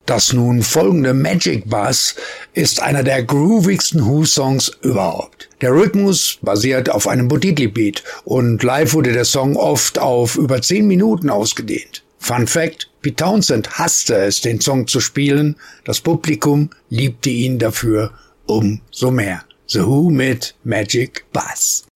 Das nun folgende Magic Bus ist einer der groovigsten Who-Songs überhaupt. Der Rhythmus basiert auf einem Bo Diddley Beat und live wurde der Song oft auf über 10 Minuten ausgedehnt. Fun Fact: Pete Townshend hasste es, den Song zu spielen. Das Publikum liebte ihn dafür umso mehr. The Who mit Magic Bus.